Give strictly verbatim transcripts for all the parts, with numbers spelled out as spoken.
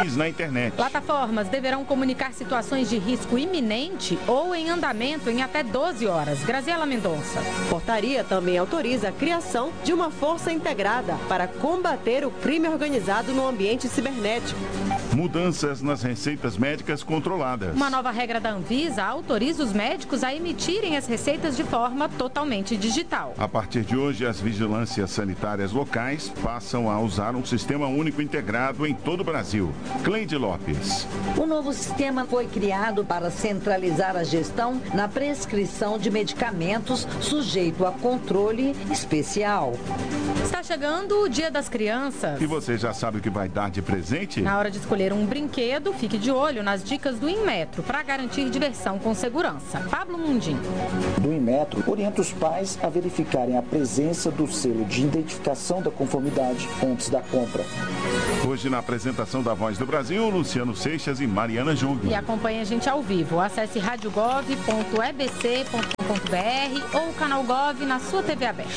perfis na internet. Plataformas deverão comunicar situações de risco iminente ou em andamento em até doze horas. Graziela Mendonça. Portaria também autoriza a criação de uma força integrada para combater o crime organizado no ambiente cibernético. Mudanças nas receitas médicas controladas. Uma nova regra da Anvisa autoriza os médicos a emitirem as receitas de forma totalmente digital. A partir de hoje, as vigilâncias sanitárias locais passam a usar um sistema único integrado em todo o Brasil. Cleide Lopes. O novo sistema foi criado para centralizar a gestão na prescrição de medicamentos sujeito a controle especial. Está chegando o Dia das Crianças. E você já sabe o que vai dar de presente? Na hora de escolher um brinquedo, fique de olho nas dicas do Inmetro para garantir diversão com segurança. Pablo Mundim. Do Inmetro orienta os pais a verificarem a presença do selo de identificação da conformidade antes da compra. Hoje, na apresentação da Voz do Brasil, Luciano Seixas e Mariana Júlio. E acompanhe a gente ao vivo. Acesse radiogov ponto e b c ponto com ponto b r ou o canal Gov na sua T V aberta.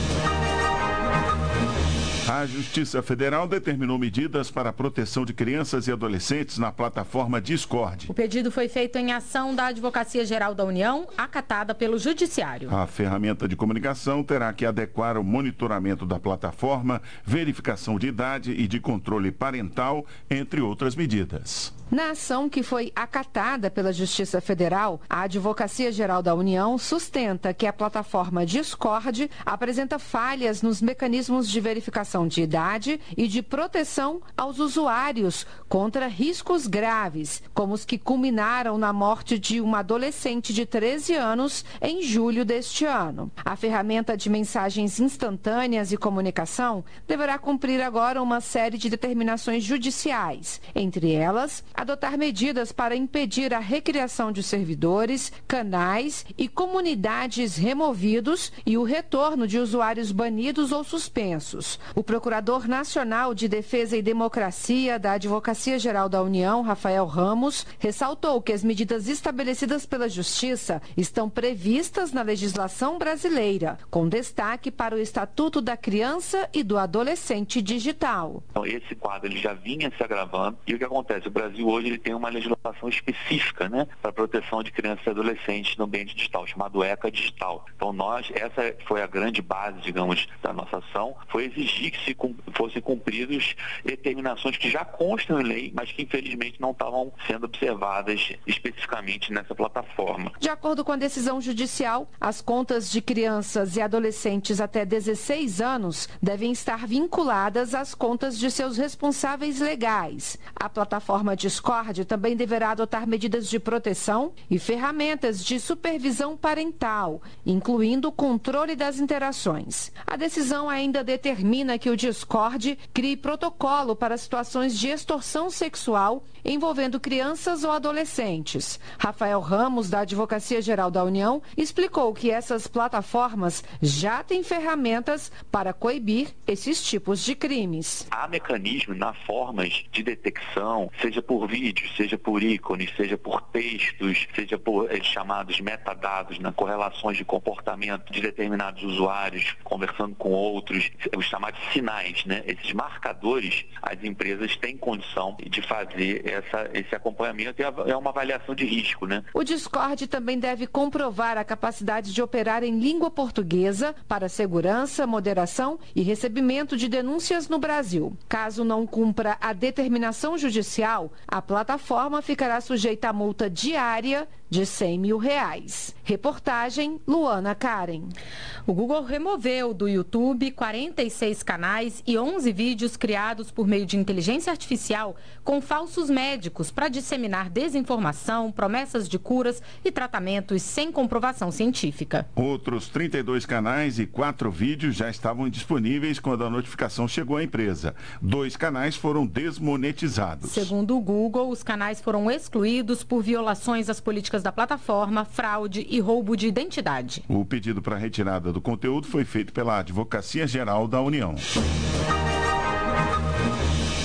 A Justiça Federal determinou medidas para a proteção de crianças e adolescentes na plataforma Discord. O pedido foi feito em ação da Advocacia Geral da União, acatada pelo Judiciário. A ferramenta de comunicação terá que adequar o monitoramento da plataforma, verificação de idade e de controle parental, entre outras medidas. Na ação que foi acatada pela Justiça Federal, a Advocacia Geral da União sustenta que a plataforma Discord apresenta falhas nos mecanismos de verificação de idade e de proteção aos usuários contra riscos graves, como os que culminaram na morte de uma adolescente de treze anos em julho deste ano. A ferramenta de mensagens instantâneas e comunicação deverá cumprir agora uma série de determinações judiciais, entre elas, adotar medidas para impedir a recriação de servidores, canais e comunidades removidos e o retorno de usuários banidos ou suspensos. O Procurador Nacional de Defesa e Democracia da Advocacia Geral da União, Rafael Ramos, ressaltou que as medidas estabelecidas pela Justiça estão previstas na legislação brasileira, com destaque para o Estatuto da Criança e do Adolescente Digital. Então, esse quadro ele já vinha se agravando e o que acontece? O Brasil hoje ele tem uma legislação específica, né, para a proteção de crianças e adolescentes no ambiente digital, chamado ECA Digital. Então nós, essa foi a grande base, digamos, da nossa ação, foi exigir que se fossem cumpridas determinações que já constam em lei, mas que infelizmente não estavam sendo observadas especificamente nessa plataforma. De acordo com a decisão judicial, as contas de crianças e adolescentes até dezesseis anos devem estar vinculadas às contas de seus responsáveis legais. A plataforma Discord também deverá adotar medidas de proteção e ferramentas de supervisão parental, incluindo o controle das interações. A decisão ainda determina que o Discord crie protocolo para situações de extorsão sexual envolvendo crianças ou adolescentes. Rafael Ramos, da Advocacia Geral da União, explicou que essas plataformas já têm ferramentas para coibir esses tipos de crimes. Há mecanismos na formas de detecção, seja por vídeos, seja por ícones, seja por textos, seja por eh, chamados metadados, na correlações de comportamento de determinados usuários, conversando com outros, os chamados sinais, né? Esses marcadores, as empresas têm condição de fazer essa, esse acompanhamento e é uma avaliação de risco, né? O Discord também deve comprovar a capacidade de operar em língua portuguesa para segurança, moderação e recebimento de denúncias no Brasil. Caso não cumpra a determinação judicial, a plataforma ficará sujeita a multa diária de cem mil reais. Reportagem Luana Karen. O Google removeu do YouTube quarenta e seis canais e onze vídeos criados por meio de inteligência artificial com falsos médicos para disseminar desinformação, promessas de curas e tratamentos sem comprovação científica. Outros trinta e dois canais e quatro vídeos já estavam disponíveis quando a notificação chegou à empresa. Dois canais foram desmonetizados. Segundo o Google, os canais foram excluídos por violações às políticas da plataforma, fraude e roubo de identidade. O pedido para retirada do conteúdo foi feito pela Advocacia Geral da União. O Centro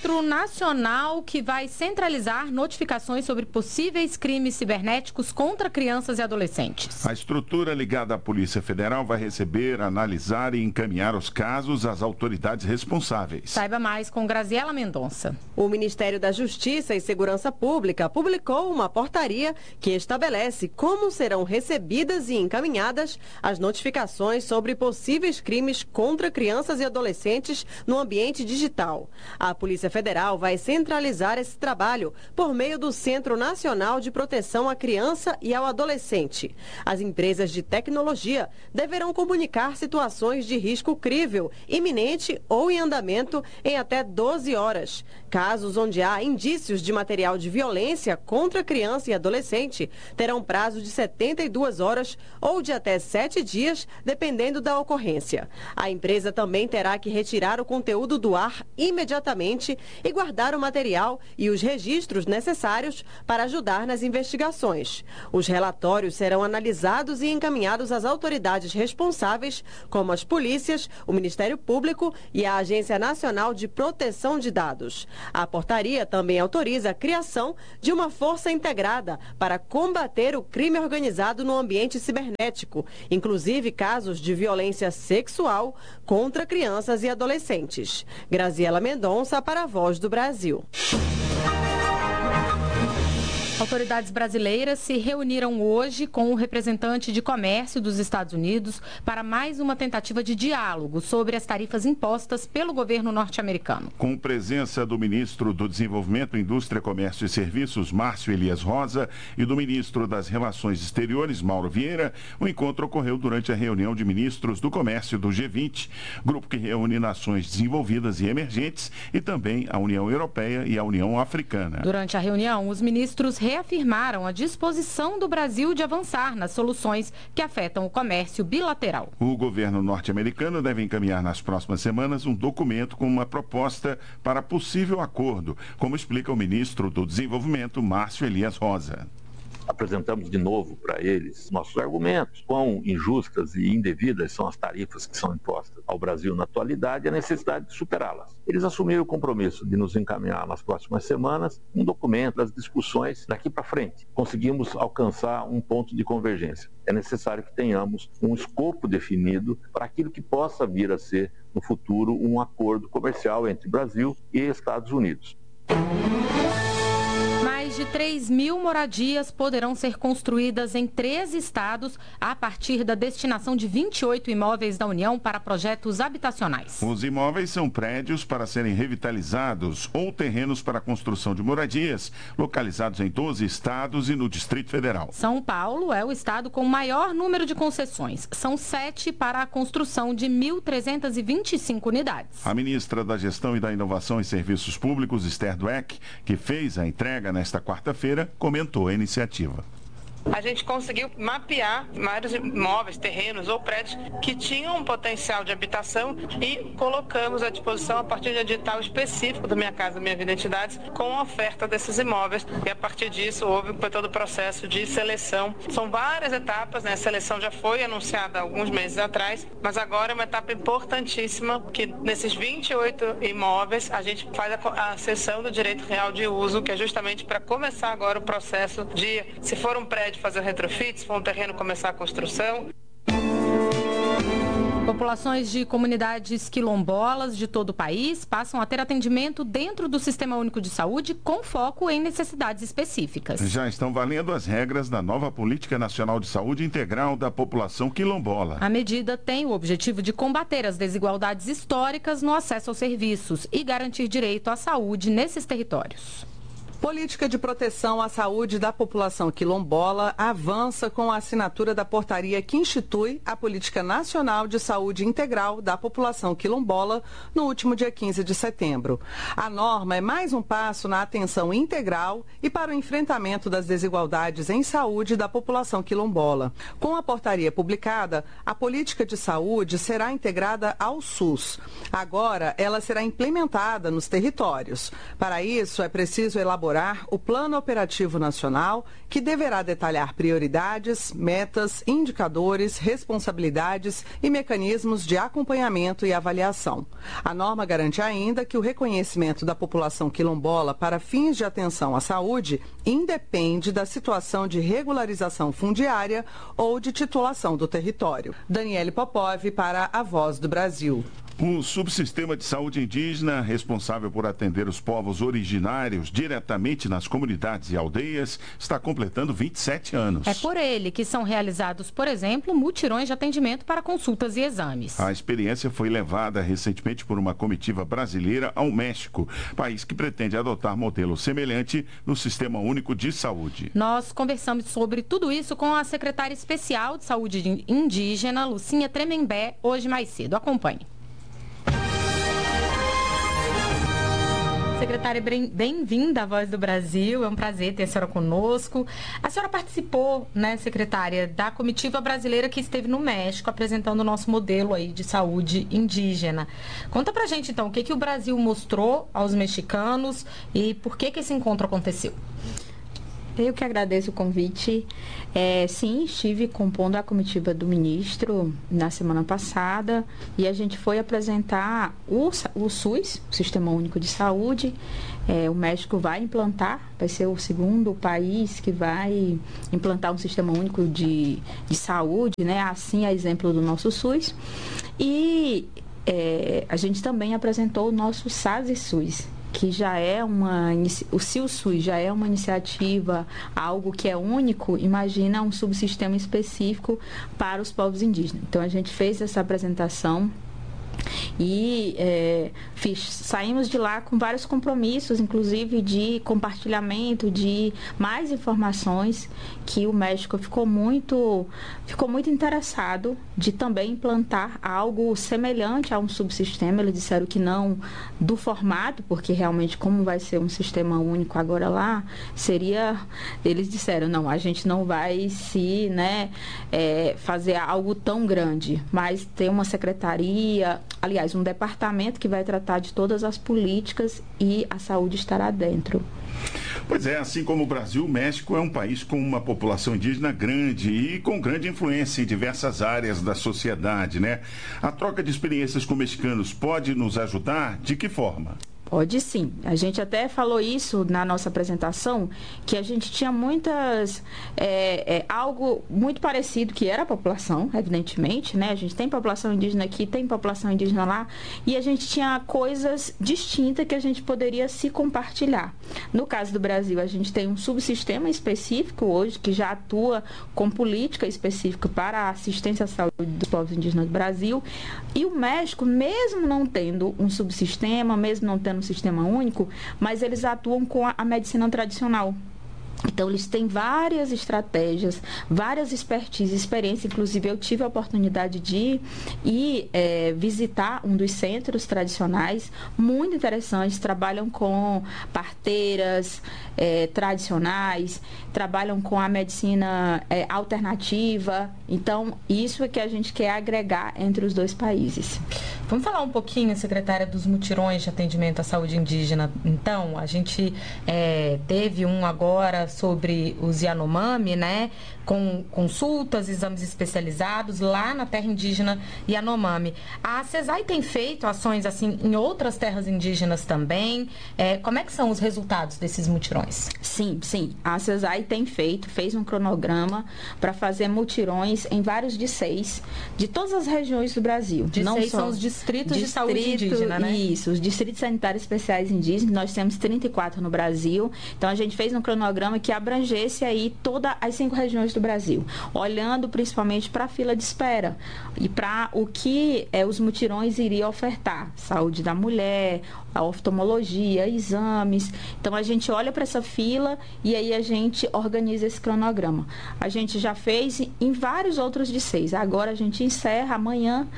Centro Nacional que vai centralizar notificações sobre possíveis crimes cibernéticos contra crianças e adolescentes. A estrutura ligada à Polícia Federal vai receber, analisar e encaminhar os casos às autoridades responsáveis. Saiba mais com Graziela Mendonça. O Ministério da Justiça e Segurança Pública publicou uma portaria que estabelece como serão recebidas e encaminhadas as notificações sobre possíveis crimes contra crianças e adolescentes no ambiente digital. A Polícia Federal vai centralizar esse trabalho por meio do Centro Nacional de Proteção à Criança e ao Adolescente. As empresas de tecnologia deverão comunicar situações de risco crível, iminente ou em andamento em até doze horas. Casos onde há indícios de material de violência contra criança e adolescente terão prazo de setenta e duas horas ou de até sete dias, dependendo da ocorrência. A empresa também terá que retirar o conteúdo do ar imediatamente e guardar o material e os registros necessários para ajudar nas investigações. Os relatórios serão analisados e encaminhados às autoridades responsáveis, como as polícias, o Ministério Público e a Agência Nacional de Proteção de Dados. A portaria também autoriza a criação de uma força integrada para combater o crime organizado no ambiente cibernético, inclusive casos de violência sexual contra crianças e adolescentes. Graziela Mendonça para a Voz do Brasil. Autoridades brasileiras se reuniram hoje com o representante de comércio dos Estados Unidos para mais uma tentativa de diálogo sobre as tarifas impostas pelo governo norte-americano. Com presença do ministro do Desenvolvimento, Indústria, Comércio e Serviços, Márcio Elias Rosa, e do ministro das Relações Exteriores, Mauro Vieira, o encontro ocorreu durante a reunião de ministros do comércio do G vinte, grupo que reúne nações desenvolvidas e emergentes, e também a União Europeia e a União Africana. Durante a reunião, os ministros reafirmaram a disposição do Brasil de avançar nas soluções que afetam o comércio bilateral. O governo norte-americano deve encaminhar nas próximas semanas um documento com uma proposta para possível acordo, como explica o ministro do Desenvolvimento, Márcio Elias Rosa. Apresentamos de novo para eles nossos argumentos, quão injustas e indevidas são as tarifas que são impostas ao Brasil na atualidade e a necessidade de superá-las. Eles assumiram o compromisso de nos encaminhar nas próximas semanas um documento das discussões daqui para frente. Conseguimos alcançar um ponto de convergência. É necessário que tenhamos um escopo definido para aquilo que possa vir a ser, no futuro, um acordo comercial entre Brasil e Estados Unidos. Mais de três mil moradias poderão ser construídas em treze estados a partir da destinação de vinte e oito imóveis da União para projetos habitacionais. Os imóveis são prédios para serem revitalizados ou terrenos para a construção de moradias, localizados em doze estados e no Distrito Federal. São Paulo é o estado com maior número de concessões. São sete para a construção de mil trezentas e vinte e cinco unidades. A ministra da Gestão e da Inovação e Serviços Públicos, Esther Dweck, que fez a entrega nesta quarta-feira, comentou a iniciativa. A gente conseguiu mapear vários imóveis, terrenos ou prédios que tinham um potencial de habitação e colocamos à disposição a partir de edital específico do Minha Casa Minha Vida Entidades com a oferta desses imóveis e a partir disso houve todo o processo de seleção. São várias etapas, né? A seleção já foi anunciada há alguns meses atrás, mas agora é uma etapa importantíssima que nesses vinte e oito imóveis a gente faz a, a cessão do direito real de uso, que é justamente para começar agora o processo de, se for um prédio, fazer o retrofit, se for um terreno, começar a construção. Populações de comunidades quilombolas de todo o país passam a ter atendimento dentro do Sistema Único de Saúde com foco em necessidades específicas. Já estão valendo as regras da nova Política Nacional de Saúde Integral da População Quilombola. A medida tem o objetivo de combater as desigualdades históricas no acesso aos serviços e garantir direito à saúde nesses territórios. Política de proteção à saúde da população quilombola avança com a assinatura da portaria que institui a Política Nacional de Saúde Integral da População Quilombola no último dia quinze de setembro. A norma é mais um passo na atenção integral e para o enfrentamento das desigualdades em saúde da população quilombola. Com a portaria publicada, a política de saúde será integrada ao SUS. Agora, ela será implementada nos territórios. Para isso, é preciso elaborar elaborar o Plano Operativo Nacional, que deverá detalhar prioridades, metas, indicadores, responsabilidades e mecanismos de acompanhamento e avaliação. A norma garante ainda que o reconhecimento da população quilombola para fins de atenção à saúde independe da situação de regularização fundiária ou de titulação do território. Daniele Popov para a Voz do Brasil. O subsistema de saúde indígena, responsável por atender os povos originários diretamente nas comunidades e aldeias, está completando vinte e sete anos. É por ele que são realizados, por exemplo, mutirões de atendimento para consultas e exames. A experiência foi levada recentemente por uma comitiva brasileira ao México, país que pretende adotar modelo semelhante no Sistema Único de Saúde. Nós conversamos sobre tudo isso com a secretária especial de saúde indígena, Lucinha Tremembé, hoje mais cedo. Acompanhe. Secretária, bem-vinda à Voz do Brasil, é um prazer ter a senhora conosco. A senhora participou, né, secretária, da comitiva brasileira que esteve no México apresentando o nosso modelo aí de saúde indígena. Conta pra gente, então, o que, que o Brasil mostrou aos mexicanos e por que, que esse encontro aconteceu? Eu que agradeço o convite. É, sim, estive compondo a comitiva do ministro na semana passada e a gente foi apresentar o, o SUS, o Sistema Único de Saúde. É, o México vai implantar, vai ser o segundo país que vai implantar um Sistema Único de, de Saúde, né? Assim, a exemplo do nosso SUS. E é, a gente também apresentou o nosso SASE-SUS, que já é uma, o SIL-SUS já é uma iniciativa, algo que é único, imagina um subsistema específico para os povos indígenas. Então, a gente fez essa apresentação e é, fiz, saímos de lá com vários compromissos, inclusive de compartilhamento de mais informações, que o México ficou muito, ficou muito interessado de também implantar algo semelhante a um subsistema. Eles disseram que não do formato, porque realmente como vai ser um sistema único agora lá, seria, eles disseram, não, a gente não vai se, né, é, fazer algo tão grande, mas ter uma secretaria, aliás, um departamento que vai tratar de todas as políticas e a saúde estará dentro. Pois é, assim como o Brasil, o México é um país com uma população indígena grande e com grande influência em diversas áreas da sociedade, né? A troca de experiências com mexicanos pode nos ajudar? De que forma? Pode sim. A gente até falou isso na nossa apresentação, que a gente tinha muitas, é, é, algo muito parecido, que era a população, evidentemente, né? A gente tem população indígena aqui, tem população indígena lá, e a gente tinha coisas distintas que a gente poderia se compartilhar. No caso do Brasil, a gente tem um subsistema específico hoje, que já atua com política específica para a assistência à saúde dos povos indígenas do Brasil, e o México, mesmo não tendo um subsistema, mesmo não tendo um sistema único, mas eles atuam com a, a medicina tradicional. Então, eles têm várias estratégias, várias expertise, experiência. Inclusive, eu tive a oportunidade de ir é, visitar um dos centros tradicionais, muito interessantes. Trabalham com parteiras é, tradicionais, trabalham com a medicina é, alternativa. Então, isso é que a gente quer agregar entre os dois países. Vamos falar um pouquinho, secretária, dos mutirões de atendimento à saúde indígena. Então, a gente é, teve um agora sobre os Yanomami, né? Com consultas, exames especializados lá na terra indígena Yanomami. A CESAI tem feito ações assim em outras terras indígenas também. É, como é que são os resultados desses mutirões? Sim, sim. A CESAI tem feito, fez um cronograma para fazer mutirões em vários D C Es de todas as regiões do Brasil. D C Es são os distritos Distrito, de saúde indígena, né? Isso, os distritos sanitários especiais indígenas. Nós temos trinta e quatro no Brasil. Então, a gente fez um cronograma que abrangesse aí todas as cinco regiões do Brasil, olhando principalmente para a fila de espera e para o que é, os mutirões iriam ofertar: saúde da mulher, a oftalmologia, exames. Então, a gente olha para essa fila e aí a gente organiza esse cronograma. A gente já fez em vários outros D C Es. Agora a gente encerra amanhã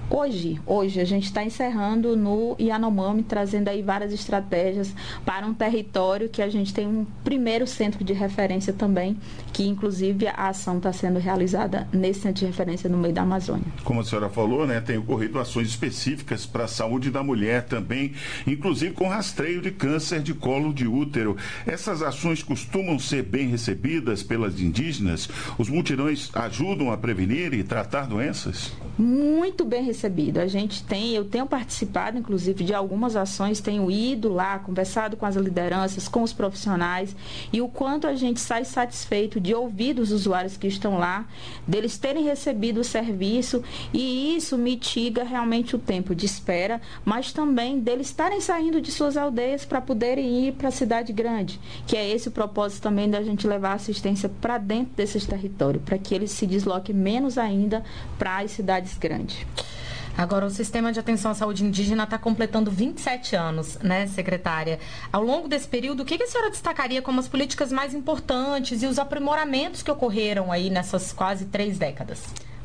Hoje, hoje a gente está encerrando no Yanomami, trazendo aí várias estratégias para um território que a gente tem um primeiro centro de referência também, que inclusive a ação está sendo realizada nesse centro de referência no meio da Amazônia. Como a senhora falou, né, tem ocorrido ações específicas para a saúde da mulher também, inclusive com rastreio de câncer de colo de útero. Essas ações costumam ser bem recebidas pelas indígenas? Os mutirões ajudam a prevenir e tratar doenças? Muito bem recebido. A gente tem, eu tenho participado, inclusive, de algumas ações, tenho ido lá, conversado com as lideranças, com os profissionais, e o quanto a gente sai satisfeito de ouvir dos usuários que estão lá, deles terem recebido o serviço, e isso mitiga realmente o tempo de espera, mas também deles estarem saindo de suas aldeias para poderem ir para a cidade grande, que é esse o propósito também da gente levar assistência para dentro desses territórios, para que eles se desloquem menos ainda para as cidades grandes. Agora, o Sistema de Atenção à Saúde Indígena está completando vinte e sete anos, né, secretária? Ao longo desse período, o que a senhora destacaria como as políticas mais importantes e os aprimoramentos que ocorreram aí nessas quase três décadas?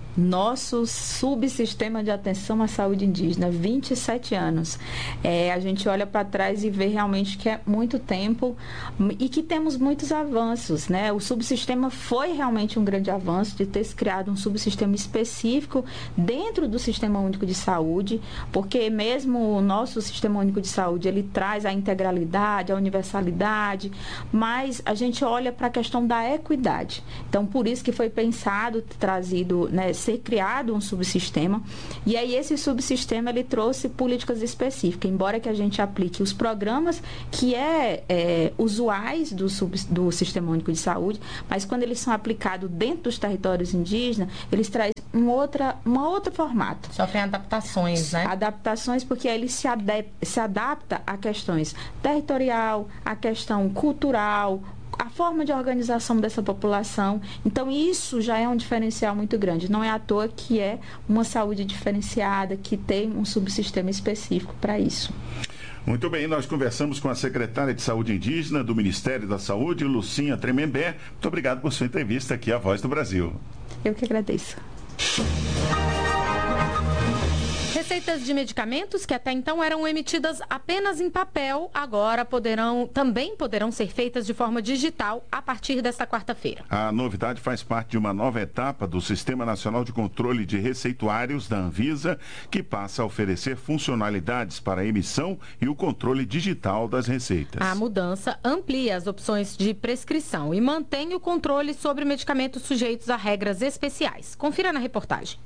Nosso subsistema de atenção à saúde indígena, vinte e sete anos. É, a gente olha para trás e vê realmente que é muito tempo e que temos muitos avanços, né? O subsistema foi realmente um grande avanço de ter se criado um subsistema específico dentro do Sistema Único de Saúde, porque mesmo o nosso Sistema Único de Saúde, ele traz a integralidade, a universalidade, mas a gente olha para a questão da equidade. Então, por isso que foi pensado, trazido, né, ser criado um subsistema, e aí esse subsistema ele trouxe políticas específicas, embora que a gente aplique os programas que é, é usuais do, sub, do Sistema Único de Saúde, mas quando eles são aplicados dentro dos territórios indígenas, eles trazem um outra, um outro formato. Sofrem adaptações, né? Adaptações, porque aí ele se, adep, se adapta a questões territorial, a questão cultural, a forma de organização dessa população. Então, isso já é um diferencial muito grande. Não é à toa que é uma saúde diferenciada, que tem um subsistema específico para isso. Muito bem, nós conversamos com a secretária de Saúde Indígena do Ministério da Saúde, Lucinha Tremembé. Muito obrigado por sua entrevista aqui à Voz do Brasil. Eu que agradeço. Receitas de medicamentos que até então eram emitidas apenas em papel, agora poderão, também poderão ser feitas de forma digital a partir desta quarta-feira. A novidade faz parte de uma nova etapa do Sistema Nacional de Controle de Receituários da Anvisa, que passa a oferecer funcionalidades para a emissão e o controle digital das receitas. A mudança amplia as opções de prescrição e mantém o controle sobre medicamentos sujeitos a regras especiais. Confira na reportagem.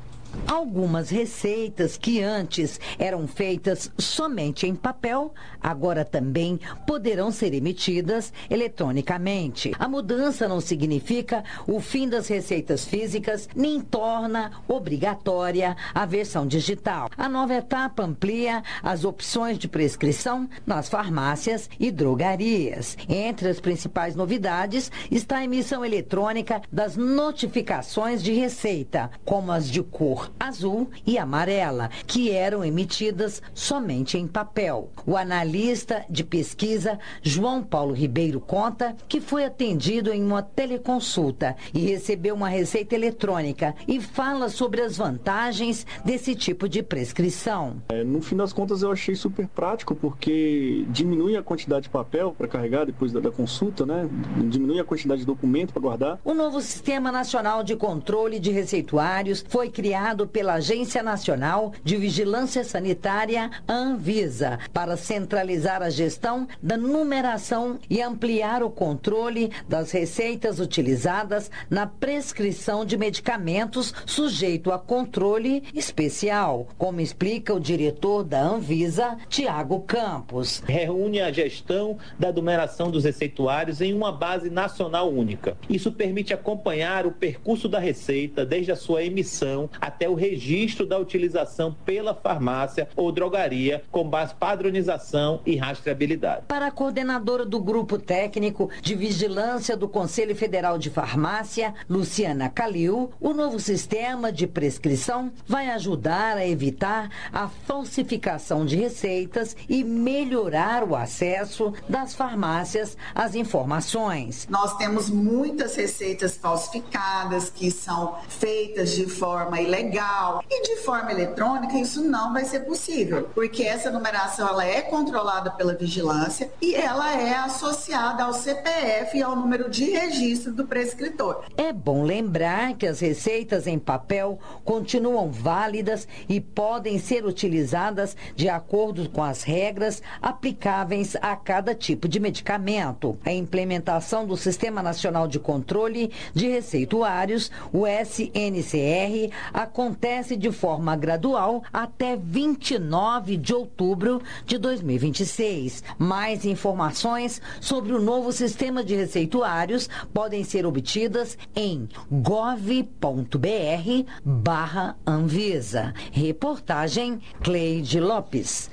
Algumas receitas que antes eram feitas somente em papel, agora também poderão ser emitidas eletronicamente. A mudança não significa o fim das receitas físicas, nem torna obrigatória a versão digital. A nova etapa amplia as opções de prescrição nas farmácias e drogarias. Entre as principais novidades está a emissão eletrônica das notificações de receita, como as de cor azul e amarela, que eram emitidas somente em papel. O analista de pesquisa João Paulo Ribeiro conta que foi atendido em uma teleconsulta e recebeu uma receita eletrônica e fala sobre as vantagens desse tipo de prescrição. É, no fim das contas eu achei super prático, porque diminui a quantidade de papel para carregar depois da, da consulta, né? Diminui a quantidade de documento para guardar. O novo Sistema Nacional de Controle de Receituários foi criado pela Agência Nacional de Vigilância Sanitária, Anvisa, para centralizar a gestão da numeração e ampliar o controle das receitas utilizadas na prescrição de medicamentos sujeito a controle especial, como explica o diretor da Anvisa, Tiago Campos. Reúne a gestão da numeração dos receituários em uma base nacional única. Isso permite acompanhar o percurso da receita desde a sua emissão até o registro da utilização pela farmácia ou drogaria, com base padronização e rastreabilidade. Para a coordenadora do Grupo Técnico de Vigilância do Conselho Federal de Farmácia, Luciana Calil, o novo sistema de prescrição vai ajudar a evitar a falsificação de receitas e melhorar o acesso das farmácias às informações. Nós temos muitas receitas falsificadas que são feitas de forma ilegal, legal. E de forma eletrônica isso não vai ser possível, porque essa numeração ela é controlada pela vigilância e ela é associada ao C P F e ao número de registro do prescritor. É bom lembrar que as receitas em papel continuam válidas e podem ser utilizadas de acordo com as regras aplicáveis a cada tipo de medicamento. A implementação do Sistema Nacional de Controle de Receituários, o S N C R, acontece de forma gradual até vinte e nove de outubro de dois mil e vinte e seis. Mais informações sobre o novo Sistema de Receituários podem ser obtidas em gov ponto br barra Anvisa. Reportagem Cleide Lopes.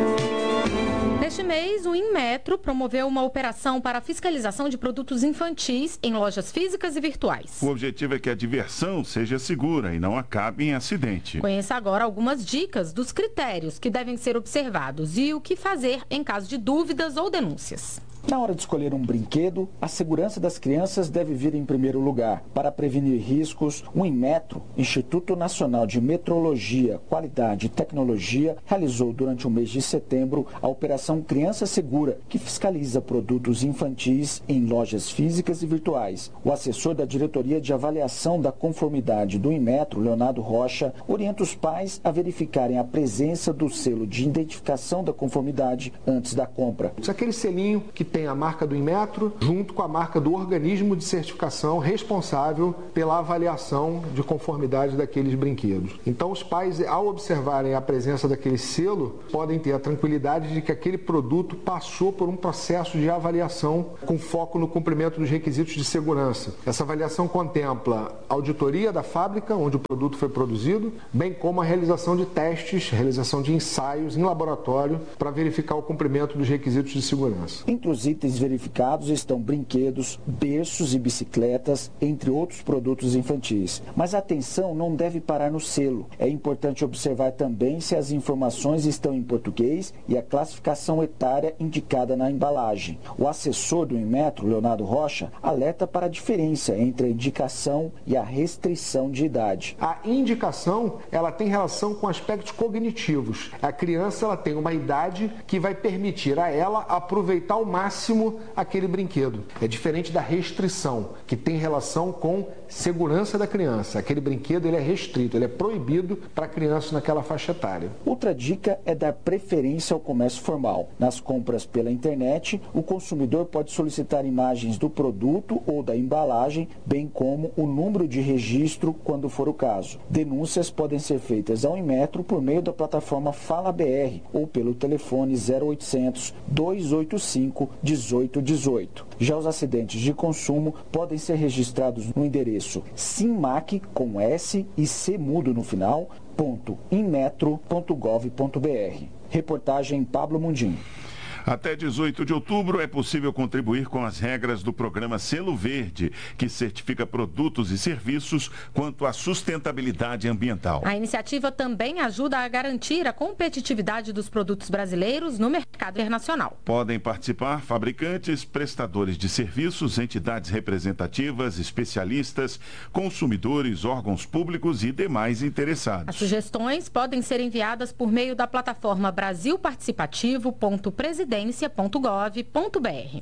Neste mês, o Inmetro promoveu uma operação para a fiscalização de produtos infantis em lojas físicas e virtuais. O objetivo é que a diversão seja segura e não acabe em acidente. Conheça agora algumas dicas dos critérios que devem ser observados e o que fazer em caso de dúvidas ou denúncias. Na hora de escolher um brinquedo, a segurança das crianças deve vir em primeiro lugar. Para prevenir riscos, o Inmetro, Instituto Nacional de Metrologia, Qualidade e Tecnologia, realizou durante o mês de setembro a Operação Criança Segura, que fiscaliza produtos infantis em lojas físicas e virtuais. O assessor da Diretoria de Avaliação da Conformidade do Inmetro, Leonardo Rocha, orienta os pais a verificarem a presença do selo de identificação da conformidade antes da compra. Isso é aquele selinho que tem a marca do Inmetro junto com a marca do organismo de certificação responsável pela avaliação de conformidade daqueles brinquedos. Então, os pais, ao observarem a presença daquele selo, podem ter a tranquilidade de que aquele produto passou por um processo de avaliação com foco no cumprimento dos requisitos de segurança. Essa avaliação contempla a auditoria da fábrica onde o produto foi produzido, bem como a realização de testes, realização de ensaios em laboratório para verificar o cumprimento dos requisitos de segurança. Entre os itens verificados estão brinquedos, berços e bicicletas, entre outros produtos infantis. Mas a atenção não deve parar no selo. É importante observar também se as informações estão em português e a classificação etária indicada na embalagem. O assessor do Inmetro, Leonardo Rocha, alerta para a diferença entre a indicação e a restrição de idade. A indicação, ela tem relação com aspectos cognitivos. A criança, ela tem uma idade que vai permitir a ela aproveitar ao máximo aquele brinquedo. É diferente da restrição, que tem relação com segurança da criança. Aquele brinquedo ele é restrito, ele é proibido para a criança naquela faixa etária. Outra dica é dar preferência ao comércio formal. Nas compras pela internet, o consumidor pode solicitar imagens do produto ou da embalagem, bem como o número de registro, quando for o caso. Denúncias podem ser feitas ao Inmetro por meio da plataforma Fala B R ou pelo telefone zero oitocentos, dois oito cinco, um oito um oito. Já os acidentes de consumo podem ser registrados no endereço simmac, com S e C mudo no final, ponto inmetro ponto gov ponto br. Reportagem Pablo Mundim. Até dezoito de outubro é possível contribuir com as regras do programa Selo Verde, que certifica produtos e serviços quanto à sustentabilidade ambiental. A iniciativa também ajuda a garantir a competitividade dos produtos brasileiros no mercado internacional. Podem participar fabricantes, prestadores de serviços, entidades representativas, especialistas, consumidores, órgãos públicos e demais interessados. As sugestões podem ser enviadas por meio da plataforma brasil participativo ponto presidência ponto gov ponto br. E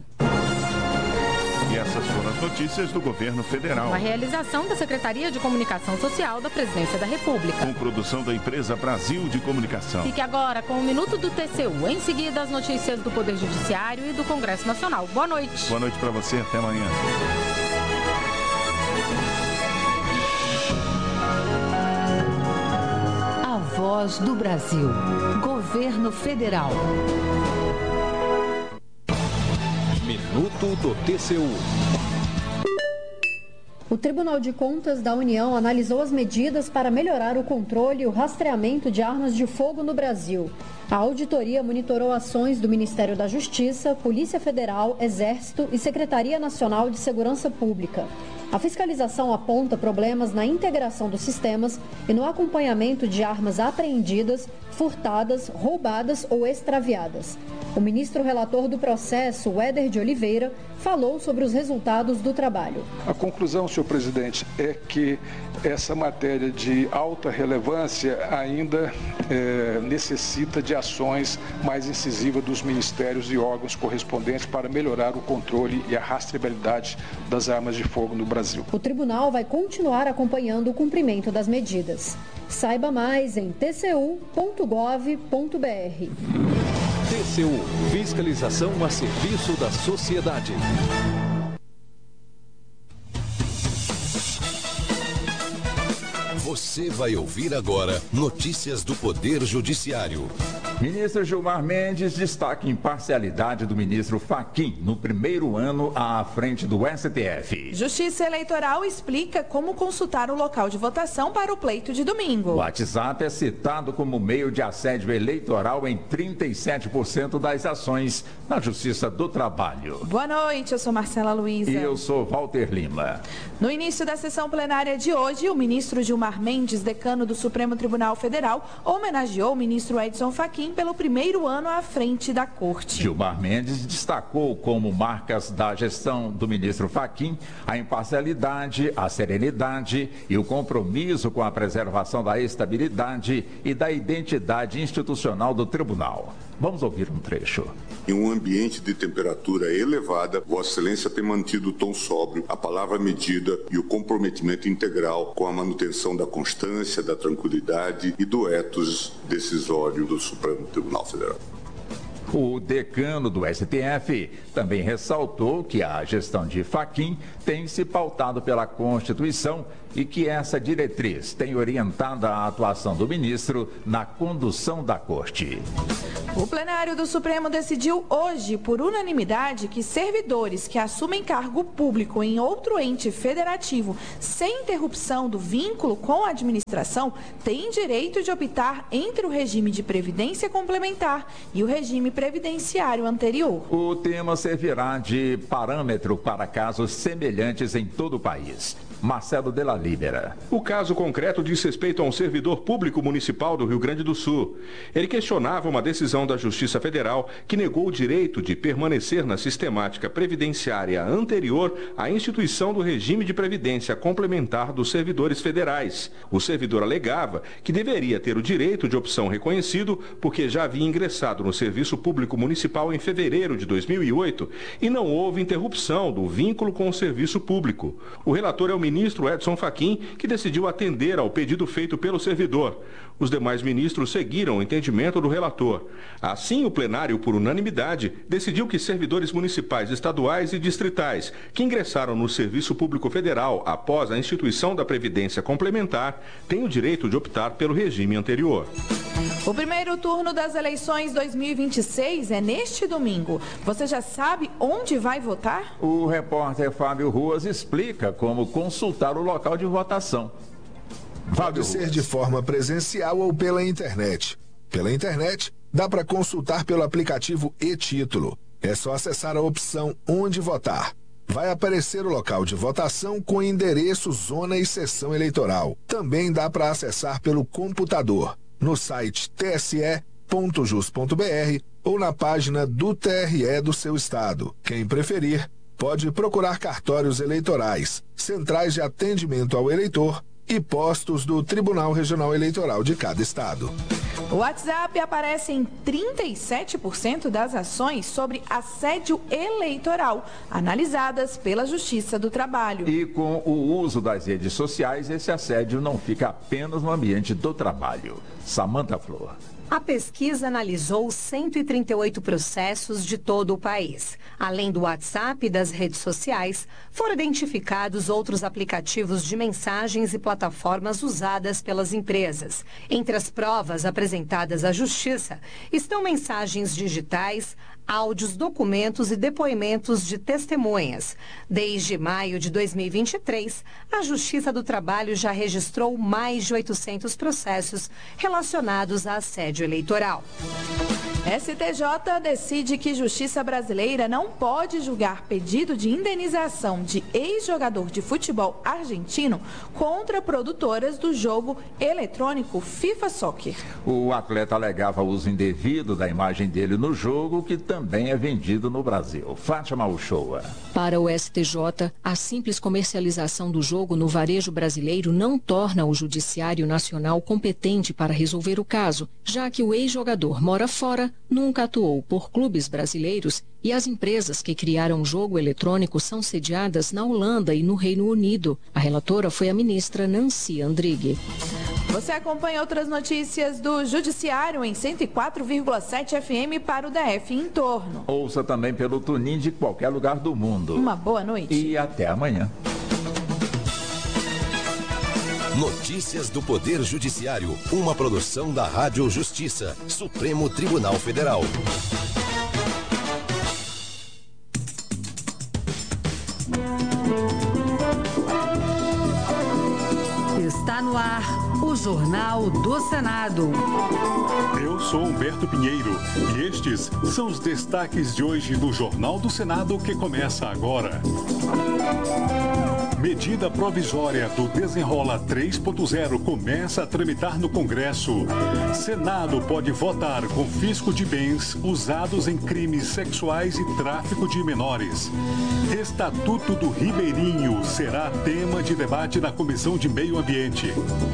essas foram as notícias do Governo Federal. Uma realização da Secretaria de Comunicação Social da Presidência da República. Com produção da empresa Brasil de Comunicação. Fique agora com o Minuto do T C U. Em seguida, as notícias do Poder Judiciário e do Congresso Nacional. Boa noite. Boa noite para você. Até amanhã. A Voz do Brasil. Governo Federal. Minuto do T C U. O Tribunal de Contas da União analisou as medidas para melhorar o controle e o rastreamento de armas de fogo no Brasil. A auditoria monitorou ações do Ministério da Justiça, Polícia Federal, Exército e Secretaria Nacional de Segurança Pública. A fiscalização aponta problemas na integração dos sistemas e no acompanhamento de armas apreendidas, furtadas, roubadas ou extraviadas. O ministro relator do processo, Éder de Oliveira, falou sobre os resultados do trabalho. A conclusão, senhor presidente, é que essa matéria de alta relevância ainda é, necessita de ações mais incisivas dos ministérios e órgãos correspondentes para melhorar o controle e a rastreabilidade das armas de fogo no Brasil. O tribunal vai continuar acompanhando o cumprimento das medidas. Saiba mais em t c u ponto gov ponto b r. T C U, fiscalização a serviço da sociedade. Você vai ouvir agora notícias do Poder Judiciário. Ministro Gilmar Mendes destaca imparcialidade do ministro Fachin no primeiro ano à frente do S T F. Justiça Eleitoral explica como consultar o local de votação para o pleito de domingo. O WhatsApp é citado como meio de assédio eleitoral em trinta e sete por cento das ações na Justiça do Trabalho. Boa noite, eu sou Marcela Luiza. E eu sou Walter Lima. No início da sessão plenária de hoje, o ministro Gilmar Mendes, decano do Supremo Tribunal Federal, homenageou o ministro Edson Fachin pelo primeiro ano à frente da Corte. Gilmar Mendes destacou como marcas da gestão do ministro Fachin a imparcialidade, a serenidade e o compromisso com a preservação da estabilidade e da identidade institucional do tribunal. Vamos ouvir um trecho. Em um ambiente de temperatura elevada, Vossa Excelência tem mantido o tom sóbrio, a palavra medida e o comprometimento integral com a manutenção da constância, da tranquilidade e do ethos decisório do Supremo Tribunal Federal. O decano do S T F também ressaltou que a gestão de Fachin tem se pautado pela Constituição e que essa diretriz tem orientado a atuação do ministro na condução da Corte. O plenário do Supremo decidiu hoje, por unanimidade, que servidores que assumem cargo público em outro ente federativo sem interrupção do vínculo com a administração têm direito de optar entre o regime de previdência complementar e o regime previdenciário anterior. O tema servirá de parâmetro para casos semelhantes em todo o país. Marcelo de la Libera. O caso concreto diz respeito a um servidor público municipal do Rio Grande do Sul. Ele questionava uma decisão da Justiça Federal que negou o direito de permanecer na sistemática previdenciária anterior à instituição do regime de previdência complementar dos servidores federais. O servidor alegava que deveria ter o direito de opção reconhecido porque já havia ingressado no Serviço Público Municipal em fevereiro de dois mil e oito e não houve interrupção do vínculo com o serviço público. O relator é o ministro Edson Fachin, que decidiu atender ao pedido feito pelo servidor. Os demais ministros seguiram o entendimento do relator. Assim, o plenário, por unanimidade, decidiu que servidores municipais, estaduais e distritais que ingressaram no Serviço Público Federal após a instituição da Previdência Complementar têm o direito de optar pelo regime anterior. O primeiro turno das eleições dois mil e vinte e seis é neste domingo. Você já sabe onde vai votar? O repórter Fábio Ruas explica como consultar o local de votação. Pode ser de forma presencial ou pela internet. Pela internet, dá para consultar pelo aplicativo e-Título. É só acessar a opção Onde Votar. Vai aparecer o local de votação com endereço, zona e sessão eleitoral. Também dá para acessar pelo computador, no site t s e ponto jus ponto b r ou na página do T R E do seu estado. Quem preferir, pode procurar cartórios eleitorais, centrais de atendimento ao eleitor e postos do Tribunal Regional Eleitoral de cada estado. O WhatsApp aparece em trinta e sete por cento das ações sobre assédio eleitoral, analisadas pela Justiça do Trabalho. E com o uso das redes sociais, esse assédio não fica apenas no ambiente do trabalho. Samantha Flor. A pesquisa analisou cento e trinta e oito processos de todo o país. Além do WhatsApp e das redes sociais, foram identificados outros aplicativos de mensagens e plataformas usadas pelas empresas. Entre as provas apresentadas à Justiça estão mensagens digitais, áudios, documentos e depoimentos de testemunhas. Desde maio de dois mil e vinte e três, a Justiça do Trabalho já registrou mais de oitocentos processos relacionados a assédio eleitoral. S T J decide que Justiça brasileira não pode julgar pedido de indenização de ex-jogador de futebol argentino contra produtoras do jogo eletrônico FIFA Soccer. O atleta alegava uso indevido da imagem dele no jogo, que também é vendido no Brasil. Fátima Uchoa. Para o S T J, a simples comercialização do jogo no varejo brasileiro não torna o Judiciário Nacional competente para resolver o caso, já que o ex-jogador mora fora, nunca atuou por clubes brasileiros e as empresas que criaram o jogo eletrônico são sediadas na Holanda e no Reino Unido. A relatora foi a ministra Nancy Andrighi. Você acompanha outras notícias do Judiciário em cento e quatro vírgula sete F M para o D F e em torno. Ouça também pelo TuneIn de qualquer lugar do mundo. Uma boa noite. E até amanhã. Notícias do Poder Judiciário, uma produção da Rádio Justiça, Supremo Tribunal Federal. Está no ar o Jornal do Senado. Eu sou Humberto Pinheiro e estes são os destaques de hoje do Jornal do Senado que começa agora. Medida provisória do Desenrola três ponto zero começa a tramitar no Congresso. Senado pode votar confisco de bens usados em crimes sexuais e tráfico de menores. Estatuto do Ribeirinho será tema de debate na Comissão de Meio Ambiente.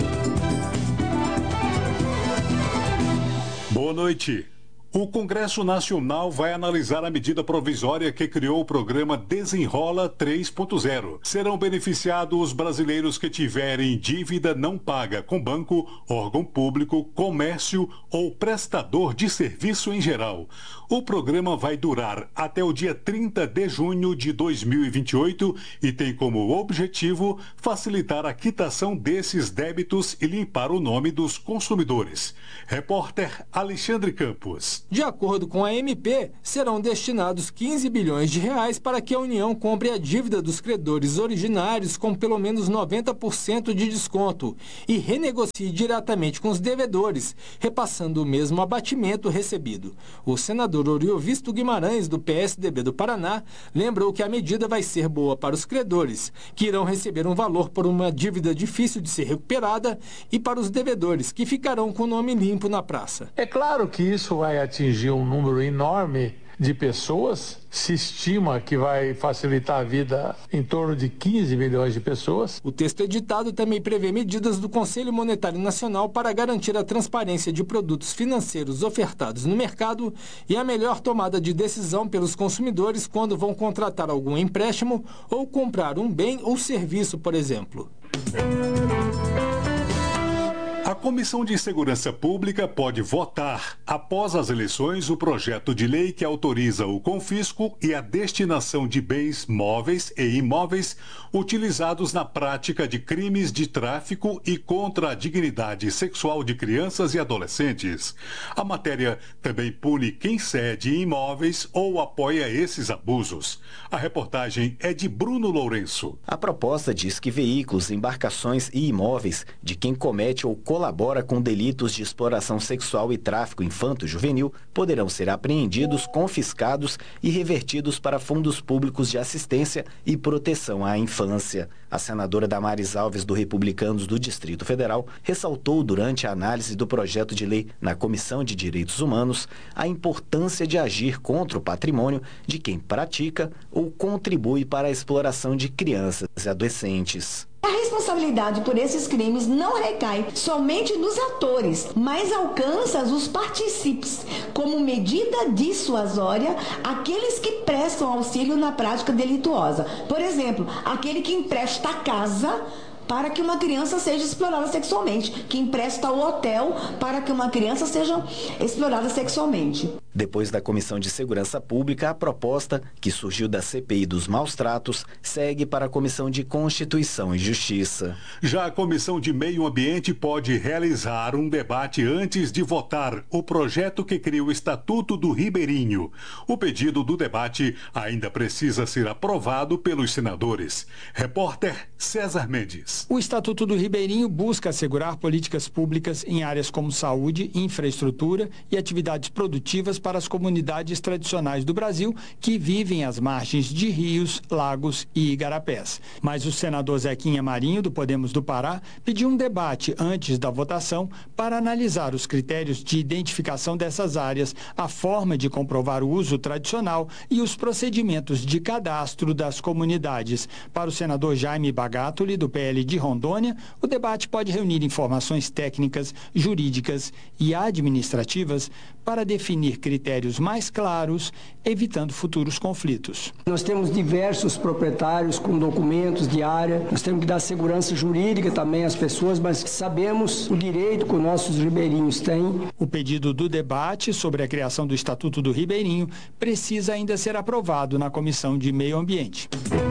Boa noite. O Congresso Nacional vai analisar a medida provisória que criou o programa Desenrola três ponto zero. Serão beneficiados os brasileiros que tiverem dívida não paga com banco, órgão público, comércio ou prestador de serviço em geral. O programa vai durar até o dia trinta de junho de dois mil e vinte e oito e tem como objetivo facilitar a quitação desses débitos e limpar o nome dos consumidores. Repórter Alexandre Campos. De acordo com a M P, serão destinados quinze bilhões de reais para que a União compre a dívida dos credores originários com pelo menos noventa por cento de desconto e renegocie diretamente com os devedores, repassando o mesmo abatimento recebido. O senador Oriovisto Guimarães, do P S D B do Paraná, lembrou que a medida vai ser boa para os credores, que irão receber um valor por uma dívida difícil de ser recuperada, e para os devedores, que ficarão com o nome limpo na praça. É claro que isso vai atingir um número enorme de pessoas. Se estima que vai facilitar a vida em torno de quinze milhões de pessoas. O texto editado também prevê medidas do Conselho Monetário Nacional para garantir a transparência de produtos financeiros ofertados no mercado e a melhor tomada de decisão pelos consumidores quando vão contratar algum empréstimo ou comprar um bem ou serviço, por exemplo. A Comissão de Segurança Pública pode votar, após as eleições, o projeto de lei que autoriza o confisco e a destinação de bens móveis e imóveis utilizados na prática de crimes de tráfico e contra a dignidade sexual de crianças e adolescentes. A matéria também pune quem cede imóveis ou apoia esses abusos. A reportagem é de Bruno Lourenço. A proposta diz que veículos, embarcações e imóveis de quem comete ou colabora com delitos de exploração sexual e tráfico infanto-juvenil poderão ser apreendidos, confiscados e revertidos para fundos públicos de assistência e proteção à infância. A senadora Damares Alves, do Republicanos do Distrito Federal, ressaltou durante a análise do projeto de lei na Comissão de Direitos Humanos a importância de agir contra o patrimônio de quem pratica ou contribui para a exploração de crianças e adolescentes. A responsabilidade por esses crimes não recai somente nos atores, mas alcança os partícipes, como medida dissuasória, aqueles que prestam auxílio na prática delituosa. Por exemplo, aquele que empresta a casa para que uma criança seja explorada sexualmente, que empresta o hotel para que uma criança seja explorada sexualmente. Depois da Comissão de Segurança Pública, a proposta, que surgiu da C P I dos Maus Tratos, segue para a Comissão de Constituição e Justiça. Já a Comissão de Meio Ambiente pode realizar um debate antes de votar o projeto que cria o Estatuto do Ribeirinho. O pedido do debate ainda precisa ser aprovado pelos senadores. Repórter César Mendes. Goiás. O Estatuto do Ribeirinho busca assegurar políticas públicas em áreas como saúde, infraestrutura e atividades produtivas para as comunidades tradicionais do Brasil que vivem às margens de rios, lagos e igarapés. Mas o senador Zequinha Marinho, do Podemos do Pará, pediu um debate antes da votação para analisar os critérios de identificação dessas áreas, a forma de comprovar o uso tradicional e os procedimentos de cadastro das comunidades. Para o senador Jaime Bagatoli, do P L de Rondônia, o debate pode reunir informações técnicas, jurídicas e administrativas para definir critérios mais claros, evitando futuros conflitos. Nós temos diversos proprietários com documentos de área, nós temos que dar segurança jurídica também às pessoas, mas sabemos o direito que os nossos ribeirinhos têm. O pedido do debate sobre a criação do Estatuto do Ribeirinho precisa ainda ser aprovado na Comissão de Meio Ambiente.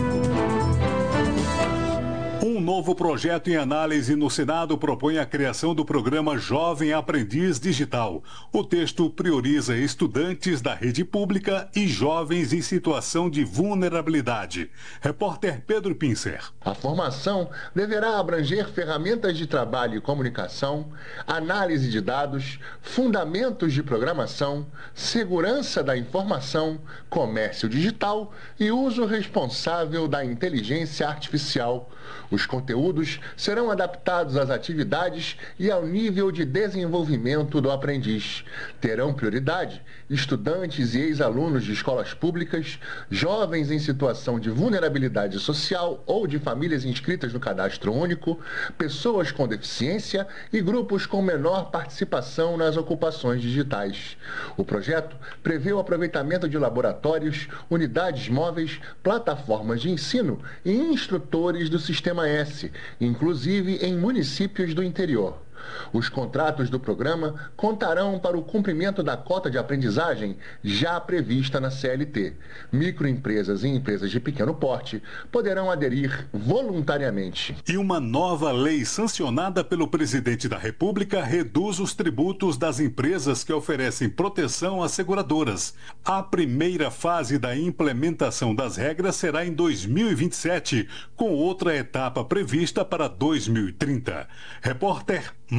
Um novo projeto em análise no Senado propõe a criação do programa Jovem Aprendiz Digital. O texto prioriza estudantes da rede pública e jovens em situação de vulnerabilidade. Repórter Pedro Pincer. A formação deverá abranger ferramentas de trabalho e comunicação, análise de dados, fundamentos de programação, segurança da informação, comércio digital e uso responsável da inteligência artificial. Os conteúdos serão adaptados às atividades e ao nível de desenvolvimento do aprendiz. Terão prioridade estudantes e ex-alunos de escolas públicas, jovens em situação de vulnerabilidade social ou de famílias inscritas no Cadastro Único, pessoas com deficiência e grupos com menor participação nas ocupações digitais. O projeto prevê o aproveitamento de laboratórios, unidades móveis, plataformas de ensino e instrutores do Sistema S, inclusive em municípios do interior. Os contratos do programa contarão para o cumprimento da cota de aprendizagem já prevista na C L T. Microempresas e empresas de pequeno porte poderão aderir voluntariamente. E uma nova lei sancionada pelo presidente da República reduz os tributos das empresas que oferecem proteção às seguradoras. A primeira fase da implementação das regras será em dois mil e vinte e sete, com outra etapa prevista para dois mil e trinta. Repórter